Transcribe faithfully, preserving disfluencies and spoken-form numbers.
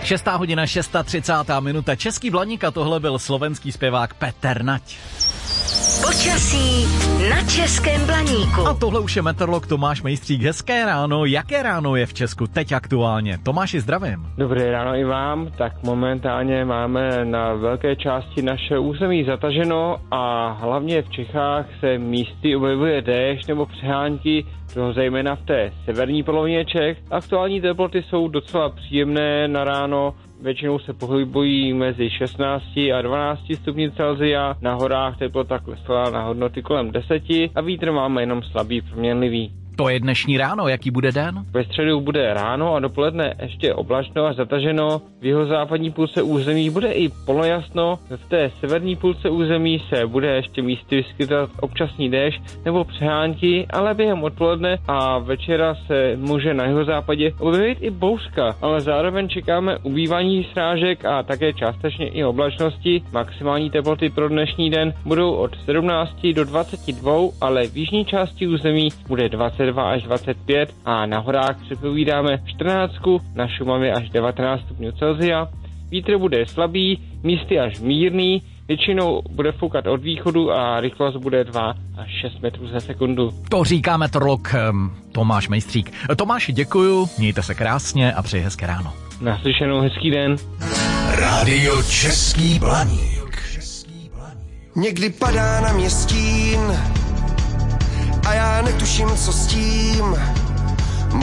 Šestá hodina, třicátá šestá minuta. Český Blaník a tohle byl slovenský zpěvák Petr Nať. Počasí na Českém Blaníku. A tohle už je meteorolog Tomáš Mejstřík. Hezké ráno. Jaké ráno je v Česku teď aktuálně? Tomáši, zdravím. Dobré ráno i vám. Tak momentálně máme na velké části naše území zataženo a hlavně v Čechách se místy objevuje déšť nebo přehánky, toho zejména v té severní polovině Čech. Aktuální teploty jsou docela příjemné na ráno. Většinou se pohybují mezi šestnácti a dvanácti stupni Celsia, na horách teplota klesla na hodnoty kolem deseti a vítr máme jenom slabý proměnlivý. To je dnešní ráno, jaký bude den? Ve středu bude ráno a dopoledne ještě oblačno a zataženo. V jihozápadní půlce území bude i polojasno. V té severní půlce území se bude ještě místy vyskytovat občasný déšť nebo přehánky, ale během odpoledne a večera se může na jihozápadě objevit i bouřka, ale zároveň čekáme ubývání srážek a také částečně i oblačnosti. Maximální teploty pro dnešní den budou od sedmnácti do dvaceti dvou, ale v jižní části území bude dvacet dva až dvacet pět a na horách předpovídáme čtrnáct, na Šumavě až devatenáct stupňů Celsia. Vítr bude slabý, místy až mírný, většinou bude foukat od východu a rychlost bude dva až šest metrů za sekundu. To říká meteorolog um, Tomáš Mejstřík. Tomáši, děkuju, mějte se krásně a přeji hezké ráno. Naslyšenou, hezký den. Rádio Český Blaník. Někdy padá na mě stín a já netuším, co s tím.